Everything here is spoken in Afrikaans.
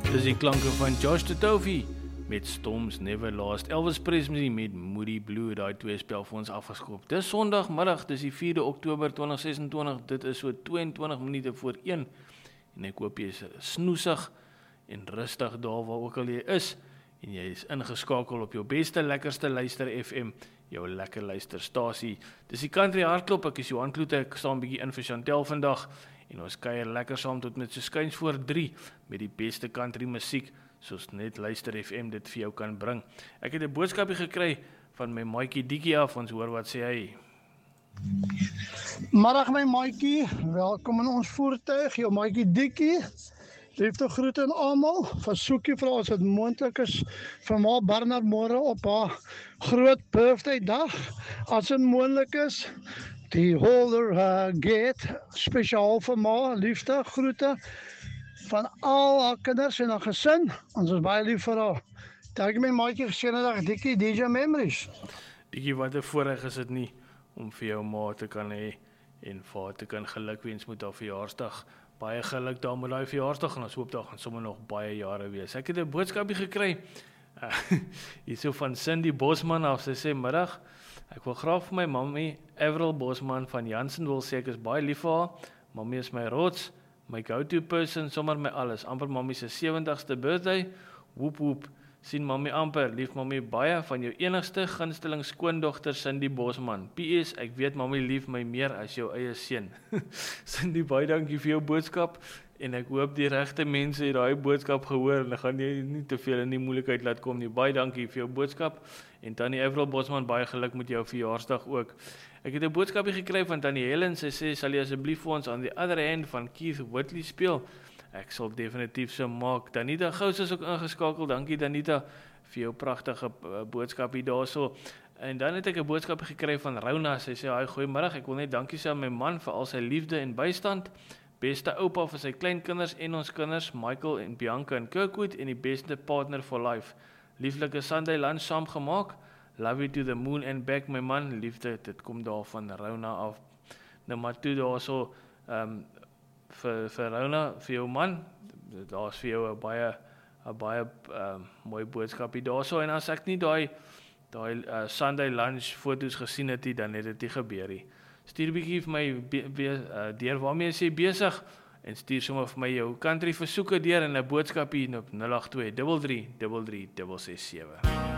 Dis die klanke van Josh Totofi met Storms Never Last. Elvis Presley met Moody Blue, daai twee spel vir ons afgeskoop. Dis Sondagmiddag, dis die 4de Oktober 2026. Dit is so 22 minute voor 1. En ek hoop jy is snoesig en rustig daar waar ook al jy is. En jy is ingeskakel op jou beste, lekkerste luister FM, jou lekker luisterstasie. Dis die Country Hardklop, ek is Johan Kloete, ek staan bietjie in vir Chantel vandag. En ons kuier lekker saam tot met so skuins voor 3 met die beste country musiek, soos net Luister FM dit vir jou kan bring. Ek het 'n boodskapie gekry van my maatjie Dikkie af, ons hoor wat sê hy. Middag my maatjie, welkom in ons voertuig, jou maatjie Dikkie. Liefde groete aan almal. Versoekie vir ons wat moontlik is vir ma Barnard môre op haar groot birthday dag. As dit moontlik is, die holder gate spesiaal vir ma, liefde groete van al haar kinders en haar gesin. Ons is baie lief vir haar. Dankie my maatjie, geseënde dag Dikkie, DJ Memories. Dikkie, wat 'n voorreg is dit nie om vir jou ma te kan hê en vir haar te kan gelukwens met haar verjaarsdag. Baie geluk daar met daai verjaarsdag en ons hoop daar gaan sommer nog baie jare wees. Ek het 'n boodskapie gekry hierso van Cindy Bosman af. Sy sê middag, ek wil graag vir my mammie Avril Bosman van Jansen wil sê ek is baie lief vir haar. Mammie is my rots, my go-to person, sommer my alles. Amper mammie se 70ste birthday. Woep woep. Sien mammie amper, lief mammie baie van jou enigste gunsteling skoondogter Cindy Bosman. PS, ek weet mammie lief my meer as jou eie seun. Cindy, baie dankie vir jou boodskap en ek hoop die regte mense het daai boodskap gehoor en ek gaan nie te veel in die moeilikheid laat kom nie. Baie dankie vir jou boodskap en Tannie Avril Bosman, baie geluk met jou verjaarsdag ook. Ek het 'n boodskapie gekry van Tannie Helen, sy sê sal jy asseblief vir ons aan die other end van Keith Whitley speel. Ek sal definitief so maak. Danita Gous is ook ingeskakel. Dankie Danita vir jou pragtige boodskapie daarso. En dan het ek 'n boodskap gekry van Rona. Sy sê: "Haai, goeiemiddag. Ek wil net dankie sê aan my man vir al sy liefde en bystand. Beste oupa vir sy kleinkinders en ons kinders, Michael en Bianca in Kirkwood en die beste partner for life. Lieflike Sunday lunch saam gemaak. Love you to the moon and back my man. Liefde, dit kom daar van Rona af. Nou maar toe daarso vir Rona, vir jou man, daar's vir jou 'n baie mooi boodskapie daarso en as ek nie daai Sunday lunch foto's gesien het nie, dan het dit nie gebeur nie. Stuur bietjie vir my deur waarmee jy besig en stuur sommer vir my jou country versoeke deur en 'n boodskapie op 082 33 33 667.